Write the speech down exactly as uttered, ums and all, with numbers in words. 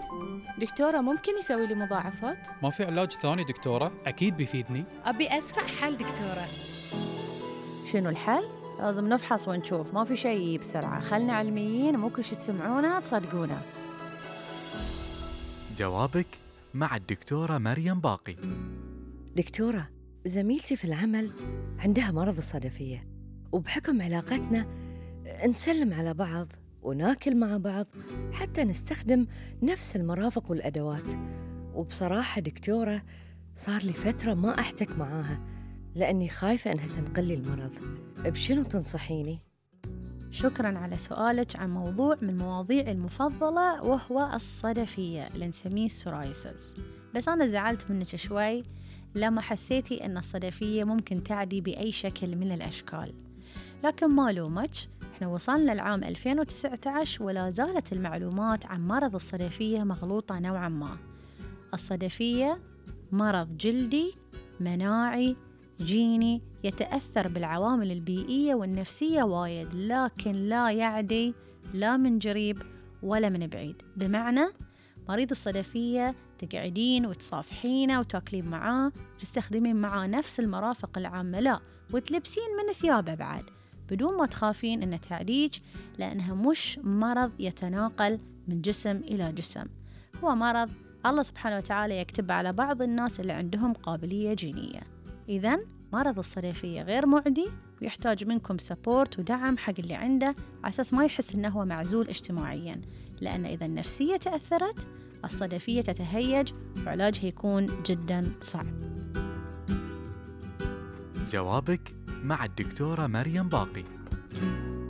دكتورة ممكن يسوي لي مضاعفات؟ ما في علاج ثاني دكتورة؟ أكيد بيفيدني. أبي أسرع حل دكتورة. شنو الحل؟ لازم نفحص ونشوف، ما في شيء بسرعة، خلنا علميين، مو كل شي تسمعونه تصدقونه. جوابك مع الدكتورة مريم باقي. دكتورة، زميلتي في العمل عندها مرض الصدفية، وبحكم علاقتنا نسلم على بعض وناكل مع بعض حتى نستخدم نفس المرافق والأدوات. وبصراحة دكتورة صار لي فترة ما أحتك معاها لأني خايفة أنها تنقل لي المرض. بشنو تنصحيني؟ شكراً على سؤالك عن موضوع من مواضيعي المفضلة، وهو الصدفية اللي نسميه السورايسيس. بس أنا زعلت منك شوي لما حسيتي أن الصدفية ممكن تعدي بأي شكل من الأشكال، لكن ما لومك، احنا وصلنا العام ألفين وتسعة عشر ولا زالت المعلومات عن مرض الصدفية مغلوطة نوعاً ما. الصدفية مرض جلدي مناعي جيني يتأثر بالعوامل البيئية والنفسية وايد، لكن لا يعدي لا من قريب ولا من بعيد. بمعنى مريض الصدفية تقعدين وتصافحينه وتاكلين معاه وتستخدمين معاه نفس المرافق العامة، لا وتلبسين من ثيابه بعد، بدون ما تخافين أن تعديج، لأنها مش مرض يتناقل من جسم إلى جسم. هو مرض الله سبحانه وتعالى يكتب على بعض الناس اللي عندهم قابلية جينية. إذن مرض الصدفية غير معدي، ويحتاج منكم سبورت ودعم حق اللي عنده على أساس ما يحس أنه هو معزول اجتماعياً، لأن إذا النفسية تأثرت الصدفية تتهيج وعلاجها يكون جداً صعب. جوابك مع الدكتورة مريم باقي.